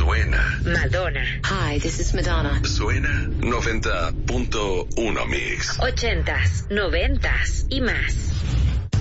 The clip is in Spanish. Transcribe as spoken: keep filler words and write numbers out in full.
Suena Madonna. Hi, this is Madonna. Suena noventa punto uno Mix. Ochentas, noventas y más.